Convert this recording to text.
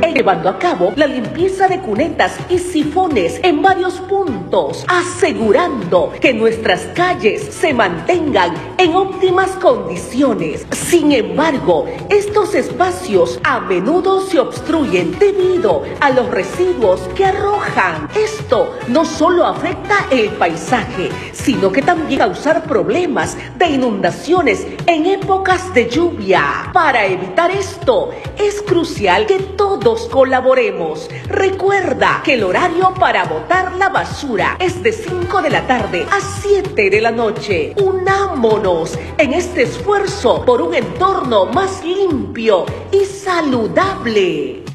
llevando a cabo la limpieza de cunetas y sifones en varios puntos, asegurando que nuestras calles se mantengan en óptimas condiciones. Sin embargo, estos espacios a menudo se obstruyen debido a los residuos que arrojan. Esto no solo afecta el paisaje, sino que también causar problemas de inundaciones en épocas de lluvia. Para evitar esto, es crucial que todos colaboremos. Recuerda que el horario para botar la basura es de 5 de la tarde a 7 de la noche. Unámonos en este esfuerzo por un entorno más limpio y saludable.